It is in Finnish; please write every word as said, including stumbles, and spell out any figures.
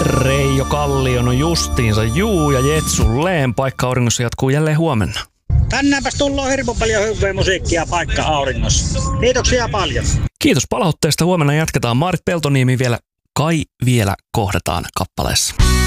Reijo Kallio, no justiinsa juu ja jetsulleen. Paikka auringossa jatkuu jälleen huomenna. Tänäänpäs tullaan hirveän paljon hyvää musiikkia Paikka auringossa. Kiitoksia paljon. Kiitos palautteesta. Huomenna jatketaan. Maarit Peltoniemi vielä Kai vielä kohdataan kappaleessa.